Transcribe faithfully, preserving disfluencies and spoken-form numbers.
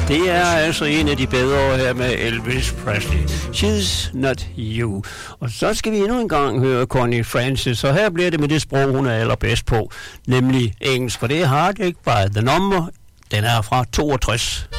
Det er altså en af de bedre her med Elvis Presley. She's Not You. Og så skal vi endnu en gang høre Connie Francis, og her bliver det med det sprog, hun er allerbedst på, nemlig engelsk, for det er Heartache by the Number. Den er fra toogtres.